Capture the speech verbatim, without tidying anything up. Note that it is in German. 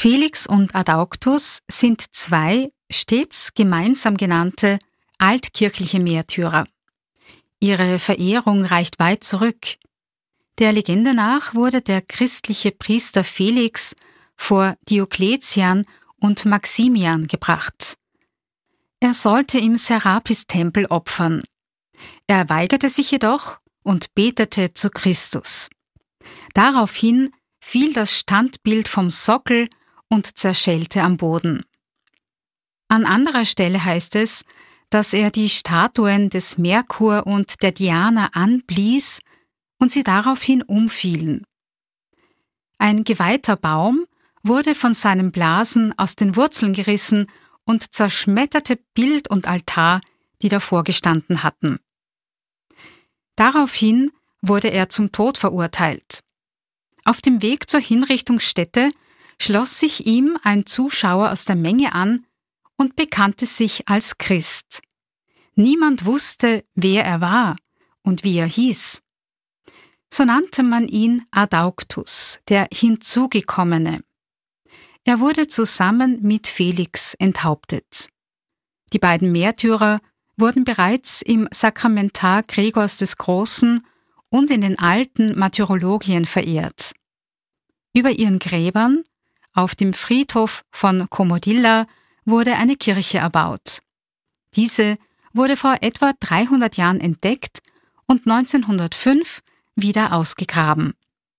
Felix und Adauctus sind zwei stets gemeinsam genannte altkirchliche Märtyrer. Ihre Verehrung reicht weit zurück. Der Legende nach wurde der christliche Priester Felix vor Diokletian und Maximian gebracht. Er sollte im Serapis-Tempel opfern. Er weigerte sich jedoch und betete zu Christus. Daraufhin fiel das Standbild vom Sockel und zerschellte am Boden. An anderer Stelle heißt es, dass er die Statuen des Merkur und der Diana anblies und sie daraufhin umfielen. Ein geweihter Baum wurde von seinem Blasen aus den Wurzeln gerissen und zerschmetterte Bild und Altar, die davor gestanden hatten. Daraufhin wurde er zum Tod verurteilt. Auf dem Weg zur Hinrichtungsstätte schloss sich ihm ein Zuschauer aus der Menge an und bekannte sich als Christ. Niemand wusste, wer er war und wie er hieß. So nannte man ihn Adauctus, der Hinzugekommene. Er wurde zusammen mit Felix enthauptet. Die beiden Märtyrer wurden bereits im Sakramentar Gregors des Großen und in den alten Martyrologien verehrt. Über ihren Gräbern auf dem Friedhof von Comodilla wurde eine Kirche erbaut. Diese wurde vor etwa dreihundert Jahren entdeckt und neunzehnhundertfünf wieder ausgegraben.